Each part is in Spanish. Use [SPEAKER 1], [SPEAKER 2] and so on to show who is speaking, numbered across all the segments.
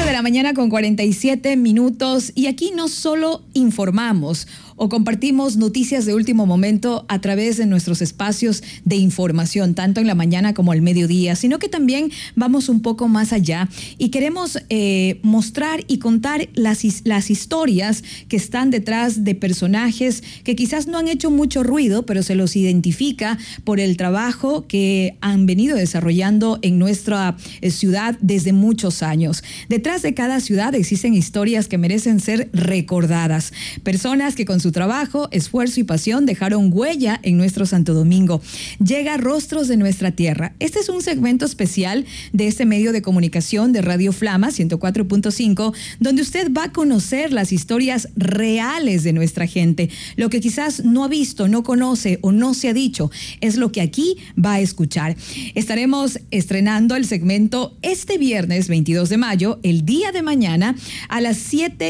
[SPEAKER 1] de la mañana con 47 minutos y aquí no solo informamos o compartimos noticias de último momento a través de nuestros espacios de información, tanto en la mañana como al mediodía, sino que también vamos un poco más allá y queremos mostrar y contar las historias que están detrás de personajes que quizás no han hecho mucho ruido, pero se los identifica por el trabajo que han venido desarrollando en nuestra ciudad desde muchos años. Detrás de cada ciudad existen historias que merecen ser recordadas. Personas que con su trabajo, esfuerzo y pasión dejaron huella en nuestro Santo Domingo. Llega Rostros de Nuestra Tierra. Este es un segmento especial de este medio de comunicación de Radio Flama 104.5, donde usted va a conocer las historias reales de nuestra gente. Lo que quizás no ha visto, no conoce o no se ha dicho, es lo que aquí va a escuchar. Estaremos estrenando el segmento este viernes 22 de mayo, el día de mañana, a las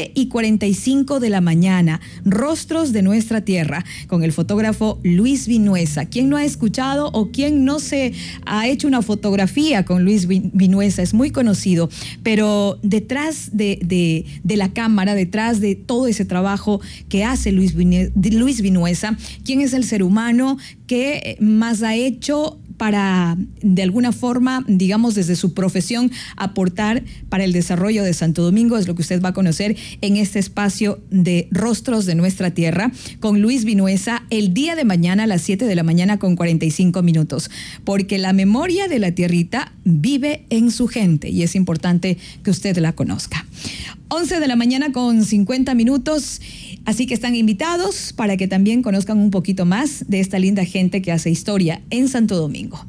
[SPEAKER 1] 7:45 de la mañana. Rostros de Nuestra Tierra, con el fotógrafo Luis Vinuesa. ¿Quién no ha escuchado o quién no se ha hecho una fotografía con Luis Vinuesa? Es muy conocido, pero detrás de la cámara, detrás de todo ese trabajo que hace Luis Vinuesa, ¿quién es el ser humano que más ha hecho para, de alguna forma, digamos, desde su profesión, aportar para el desarrollo de Santo Domingo? Es lo que usted va a conocer en este espacio de Rostros de Nuestra Tierra con Luis Vinuesa el día de mañana a las 7 de la mañana con 45 minutos. Porque la memoria de la tierrita vive en su gente y es importante que usted la conozca. 11 de la mañana con 50 minutos. Así que están invitados para que también conozcan un poquito más de esta linda gente que hace historia en Santo Domingo.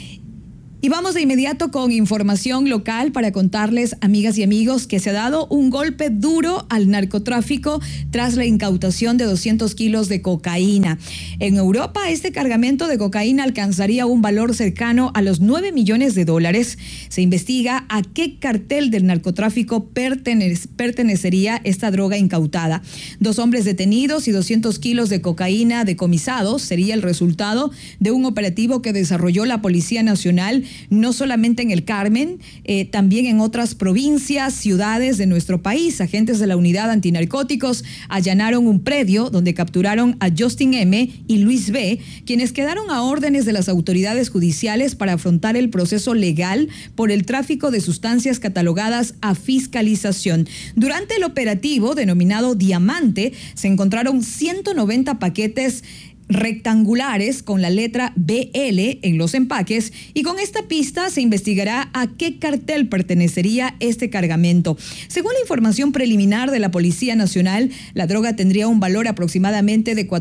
[SPEAKER 1] Y vamos de inmediato con información local para contarles, amigas y amigos, que se ha dado un golpe duro al narcotráfico tras la incautación de 200 kilos de cocaína. En Europa, este cargamento de cocaína alcanzaría un valor cercano a los $9 millones. Se investiga a qué cartel del narcotráfico pertenecería esta droga incautada. 2 hombres detenidos y 200 kilos de cocaína decomisados sería el resultado de un operativo que desarrolló la Policía Nacional, no solamente en el Carmen, también en otras provincias, ciudades de nuestro país. Agentes de la Unidad Antinarcóticos allanaron un predio donde capturaron a Justin M. y Luis B., quienes quedaron a órdenes de las autoridades judiciales para afrontar el proceso legal por el tráfico de sustancias catalogadas a fiscalización. Durante el operativo, denominado Diamante, se encontraron 190 paquetes rectangulares con la letra BL en los empaques, y con esta pista se investigará a qué cartel pertenecería este cargamento. Según la información preliminar de la Policía Nacional, la droga tendría un valor aproximadamente de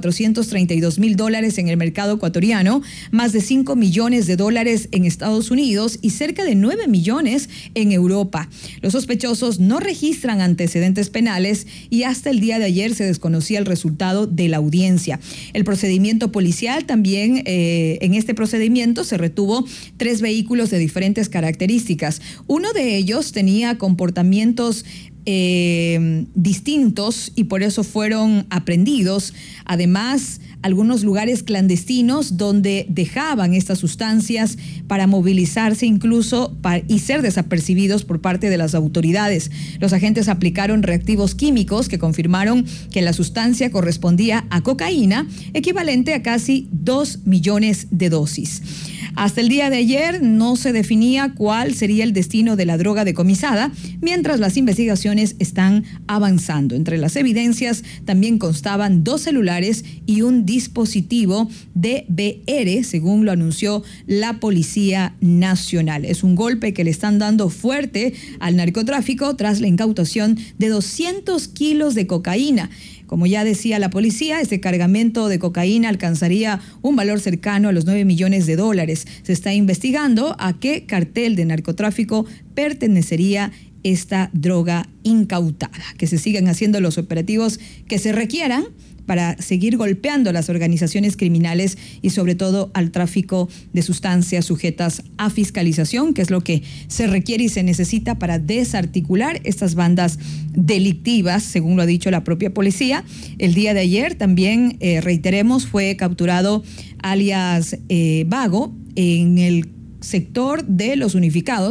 [SPEAKER 1] $432,000 en el mercado ecuatoriano, más de $5 millones en Estados Unidos y cerca de 9 millones en Europa. Los sospechosos no registran antecedentes penales y hasta el día de ayer se desconocía el resultado de la audiencia. El procedimiento policial también, en este procedimiento se retuvo 3 vehículos de diferentes características. Uno de ellos tenía comportamientos distintos y por eso fueron aprehendidos. Además, algunos lugares clandestinos donde dejaban estas sustancias para movilizarse incluso y ser desapercibidos por parte de las autoridades. Los agentes aplicaron reactivos químicos que confirmaron que la sustancia correspondía a cocaína, equivalente a casi 2 millones de dosis. Hasta el día de ayer no se definía cuál sería el destino de la droga decomisada, mientras las investigaciones están avanzando. Entre las evidencias también constaban 2 celulares y un dispositivo DVR, según lo anunció la Policía Nacional. Es un golpe que le están dando fuerte al narcotráfico tras la incautación de 200 kilos de cocaína. Como ya decía la policía, este cargamento de cocaína alcanzaría un valor cercano a los $9 millones. Se está investigando a qué cartel de narcotráfico pertenecería esta droga incautada. Que se sigan haciendo los operativos que se requieran para seguir golpeando a las organizaciones criminales y sobre todo al tráfico de sustancias sujetas a fiscalización, que es lo que se requiere y se necesita para desarticular estas bandas delictivas, según lo ha dicho la propia policía. El día de ayer también, reiteremos, fue capturado alias Vago en el sector de Los Unificados,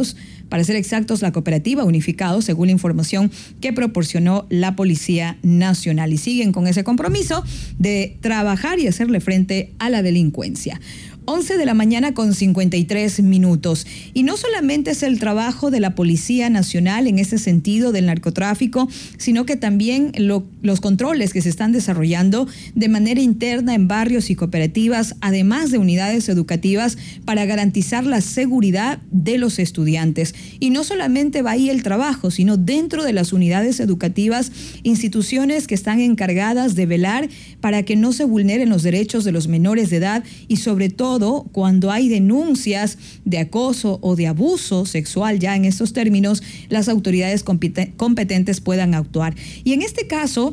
[SPEAKER 1] para ser exactos, la cooperativa Unificado, según la información que proporcionó la Policía Nacional. Y siguen con ese compromiso de trabajar y hacerle frente a la delincuencia. 11 de la mañana con 53 minutos. Y no solamente es el trabajo de la Policía Nacional en ese sentido del narcotráfico, sino que también los controles que se están desarrollando de manera interna en barrios y cooperativas, además de unidades educativas, para garantizar la seguridad de los estudiantes. Y no solamente va ahí el trabajo, sino dentro de las unidades educativas, instituciones que están encargadas de velar para que no se vulneren los derechos de los menores de edad y sobre todo cuando hay denuncias de acoso o de abuso sexual, ya en estos términos, las autoridades competentes puedan actuar. Y en este caso,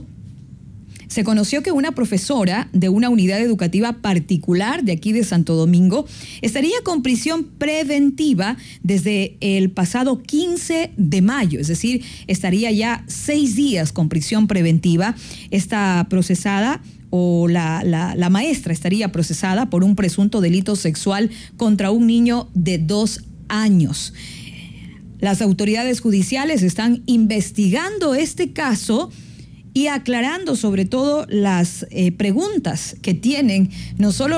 [SPEAKER 1] se conoció que una profesora de una unidad educativa particular de aquí de Santo Domingo estaría con prisión preventiva desde el pasado 15 de mayo, es decir, estaría ya 6 días con prisión preventiva. Esta procesada o la maestra estaría procesada por un presunto delito sexual contra un niño de 2 años. Las autoridades judiciales están investigando este caso y aclarando sobre todo las preguntas que tienen no solo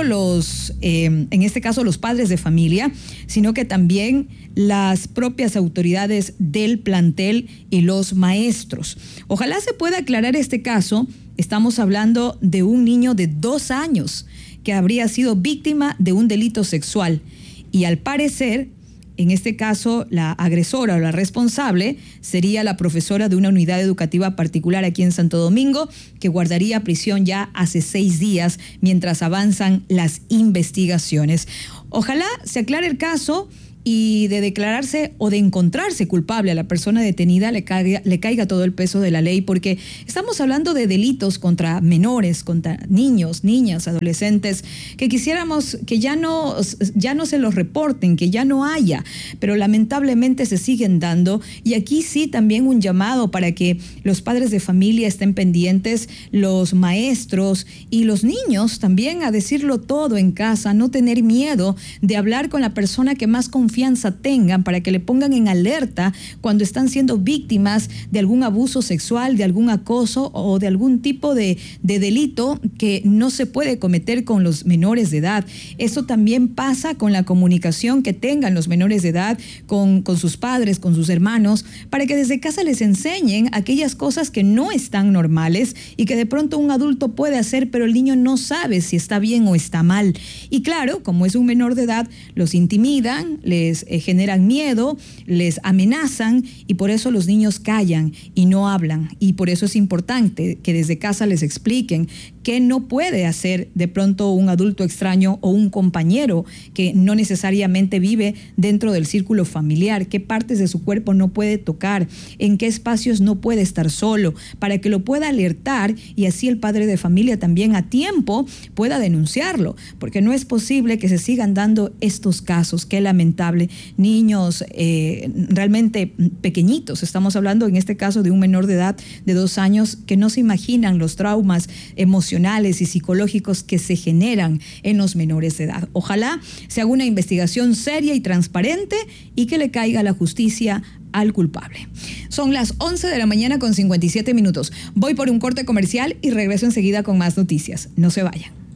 [SPEAKER 1] en este caso los padres de familia, sino que también las propias autoridades del plantel y los maestros. Ojalá se pueda aclarar este caso. Estamos hablando de un niño de 2 años que habría sido víctima de un delito sexual y al parecer, en este caso, la agresora o la responsable sería la profesora de una unidad educativa particular aquí en Santo Domingo, que guardaría prisión ya hace 6 días mientras avanzan las investigaciones. Ojalá se aclare el caso y de declararse o de encontrarse culpable a la persona detenida le caiga todo el peso de la ley, porque estamos hablando de delitos contra menores, contra niños, niñas, adolescentes, que quisiéramos que ya no se los reporten, que ya no haya, pero lamentablemente se siguen dando. Y aquí sí también un llamado para que los padres de familia estén pendientes, los maestros y los niños también, a decirlo todo en casa, no tener miedo de hablar con la persona que más confianza tengan, para que le pongan en alerta cuando están siendo víctimas de algún abuso sexual, de algún acoso o de algún tipo de delito que no se puede cometer con los menores de edad. Eso también pasa con la comunicación que tengan los menores de edad con sus padres, con sus hermanos, para que desde casa les enseñen aquellas cosas que no están normales y que de pronto un adulto puede hacer, pero el niño no sabe si está bien o está mal. Y claro, como es un menor de edad, los intimidan, les generan miedo, les amenazan y por eso los niños callan y no hablan. Y por eso es importante que desde casa les expliquen qué no puede hacer de pronto un adulto extraño o un compañero que no necesariamente vive dentro del círculo familiar, qué partes de su cuerpo no puede tocar, en qué espacios no puede estar solo, para que lo pueda alertar y así el padre de familia también a tiempo pueda denunciarlo, porque no es posible que se sigan dando estos casos. Qué lamentable. Niños realmente pequeñitos, estamos hablando en este caso de un menor de edad de 2 años que no se imaginan los traumas emocionales y psicológicos que se generan en los menores de edad. Ojalá se haga una investigación seria y transparente y que le caiga la justicia al culpable. Son las 11 de la mañana con 57 minutos. Voy por un corte comercial y regreso enseguida con más noticias. No se vayan.